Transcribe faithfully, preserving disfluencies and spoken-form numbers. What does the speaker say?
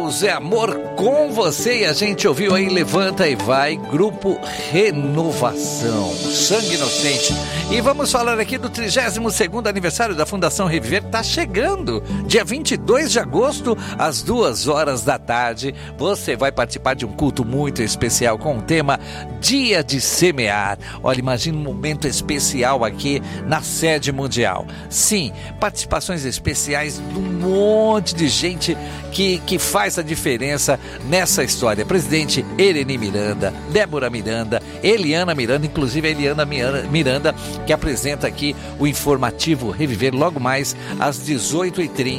Deus é amor com você. E a gente ouviu aí Levanta e Vai, Grupo Renovação, Sangue Inocente. E vamos falar aqui do trigésimo segundo aniversário da Fundação Reviver. Tá chegando, dia vinte e dois de agosto, às duas horas da tarde. Você vai participar de um culto muito especial com o tema Dia de Semear. Olha, imagina um momento especial aqui na sede mundial. Sim, participações especiais de um monte de gente que, que faz a diferença nessa história. Presidente Ereni Miranda, Débora Miranda, Eliana Miranda, inclusive a Eliana Miranda, que apresenta aqui o informativo Reviver logo mais às dezoito e trinta.